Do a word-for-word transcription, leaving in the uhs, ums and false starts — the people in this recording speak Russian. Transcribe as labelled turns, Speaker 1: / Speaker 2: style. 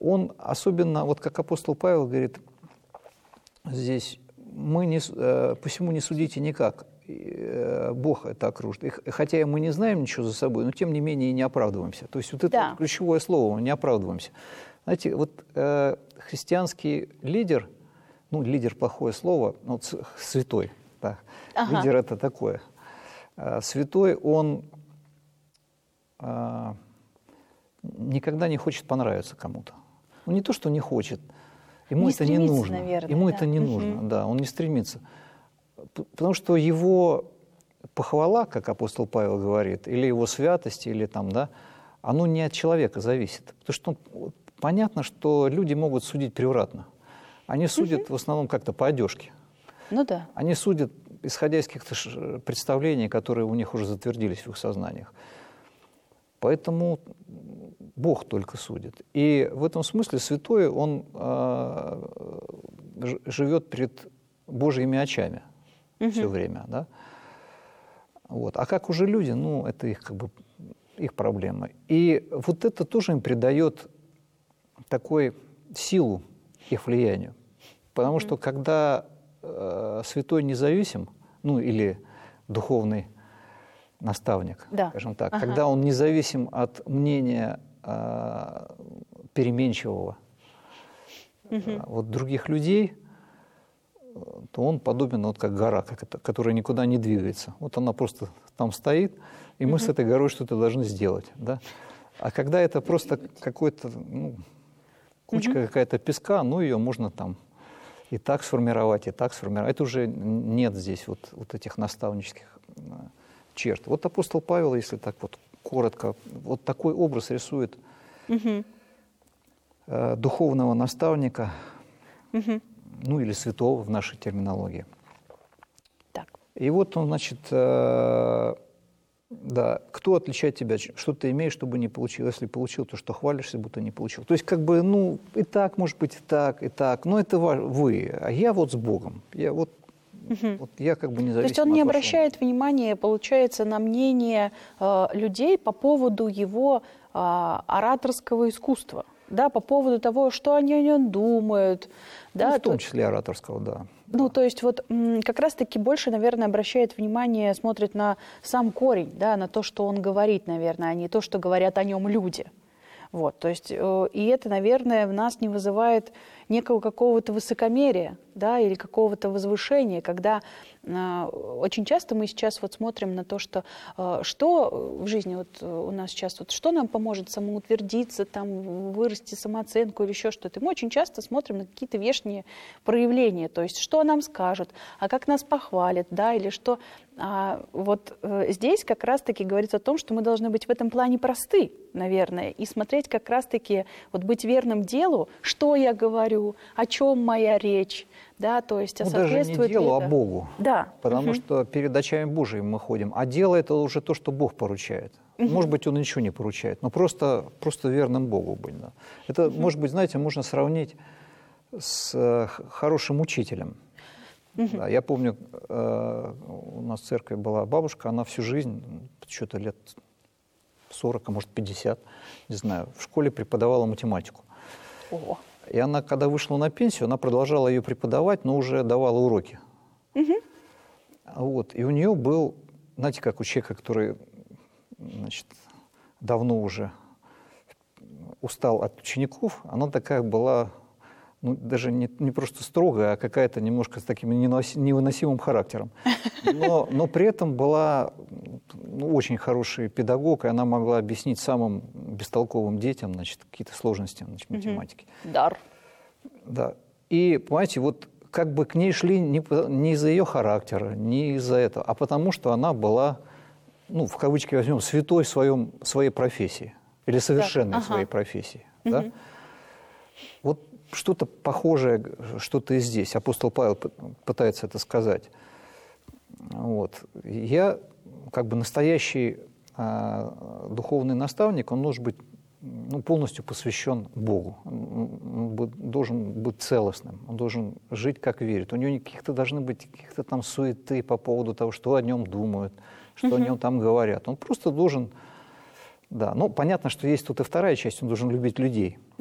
Speaker 1: он особенно, вот как апостол Павел говорит здесь, мы не, посему не судите никак, Бог это окружит. И хотя мы не знаем ничего за собой, но тем не менее и не оправдываемся. То есть вот это
Speaker 2: Да.
Speaker 1: вот ключевое слово, не оправдываемся. Знаете, вот э, христианский лидер, ну, лидер плохое слово, ну, святой, да. Ага. Лидер это такое. Э, святой, он э, никогда не хочет понравиться кому-то. Ну, не то, что не хочет, ему
Speaker 2: не
Speaker 1: это не нужно.
Speaker 2: Наверное,
Speaker 1: ему
Speaker 2: да.
Speaker 1: это не
Speaker 2: угу.
Speaker 1: нужно, да, он не стремится. Потому что его похвала, как апостол Павел говорит, или его святость, или там, да, оно не от человека зависит. Потому что ну, понятно, что люди могут судить превратно. Они судят угу. в основном как-то по одежке.
Speaker 2: Ну да.
Speaker 1: Они судят, исходя из каких-то представлений, которые у них уже затвердились в их сознаниях. Поэтому Бог только судит. И в этом смысле святой, он э, живет перед Божьими очами угу. все время. Да? Вот. А как уже люди, ну, это их, как бы, их проблема. И вот это тоже им придает такой силу их влиянию. Потому угу. что когда э, святой независим, ну, или духовный наставник,
Speaker 2: да.
Speaker 1: скажем так,
Speaker 2: ага.
Speaker 1: когда он независим от мнения э, переменчивого угу. э, вот других людей, то он подобен вот как гора, как это, которая никуда не двигается. Вот она просто там стоит, и мы угу. с этой горой что-то должны сделать. Да? А когда это просто какой-то, ну, кучка угу. какая-то песка, ну, ее можно там и так сформировать, и так сформировать. Это уже нет здесь вот, вот этих наставнических черт. Вот апостол Павел, если так вот коротко, вот такой образ рисует угу. э, духовного наставника, угу. ну или святого в нашей терминологии.
Speaker 2: Так.
Speaker 1: И вот он, значит, э, да, кто отличает тебя, что ты имеешь, чтобы не получил, если получил, то что хвалишься, будто не получил. То есть как бы, ну, и так, может быть, и так, и так, но это вы, а я вот с Богом, я вот Угу. Вот я как бы не зависим.
Speaker 2: То есть он не обращает внимания, получается, на мнение э, людей по поводу его э, ораторского искусства, да, по поводу того, что они о нем думают. Да,
Speaker 1: ну, в том
Speaker 2: то...
Speaker 1: числе ораторского, да.
Speaker 2: Ну,
Speaker 1: да.
Speaker 2: то есть вот м, как раз-таки больше, наверное, обращает внимание, смотрит на сам корень, да, на то, что он говорит, наверное, а не то, что говорят о нем люди. Вот, то есть, э, и это, наверное, в нас не вызывает некого какого-то высокомерия, да, или какого-то возвышения, когда э, очень часто мы сейчас вот смотрим на то, что, э, что в жизни вот у нас сейчас, вот, что нам поможет самоутвердиться, там, вырасти самооценку или еще что-то. Мы очень часто смотрим на какие-то внешние проявления, то есть, что нам скажут, а как нас похвалят, да, или что. А вот э, здесь как раз-таки говорится о том, что мы должны быть в этом плане просты, наверное, и смотреть как раз-таки, вот быть верным делу, что я говорю, о чем моя речь, да, то есть, а
Speaker 1: ну, даже не делу,
Speaker 2: это...
Speaker 1: а Богу.
Speaker 2: Да.
Speaker 1: Потому
Speaker 2: угу.
Speaker 1: что перед очами Божьими мы ходим, а дело это уже то, что Бог поручает. Угу. Может быть, Он ничего не поручает, но просто, просто верным Богу быть. Да. Это, угу. может быть, знаете, можно сравнить с э, хорошим учителем. Угу. Да, я помню, э, у нас в церкви была бабушка, она всю жизнь, что-то лет сорок, а может пятьдесят, не знаю, в школе преподавала математику.
Speaker 2: О.
Speaker 1: И она, когда вышла на пенсию, она продолжала ее преподавать, но уже давала уроки. Угу. Вот. И у нее был, знаете, как у человека, который, значит, давно уже устал от учеников, она такая была... Ну, даже не, не просто строгая, а какая-то немножко с таким невыносимым характером. Но, но при этом была ну, очень хороший педагог, и она могла объяснить самым бестолковым детям, значит, какие-то сложности, значит, математики.
Speaker 2: Дар.
Speaker 1: Да. И, понимаете, вот как бы к ней шли не, не из-за ее характера, не из-за этого, а потому что она была, ну, в кавычки возьмем, святой в своем, своей профессии. Или совершенной ага. своей профессии. Угу. Да? Вот что-то похожее, что-то и здесь. Апостол Павел пытается это сказать. Вот. Я, как бы настоящий э, духовный наставник, он должен быть ну, полностью посвящен Богу. Он должен быть целостным, он должен жить, как верит. У него каких-то должны быть каких-то там суеты по поводу того, что о нем думают, что uh-huh. о нем там говорят. Он просто должен... Да, ну, понятно, что есть тут и вторая часть, он должен любить людей.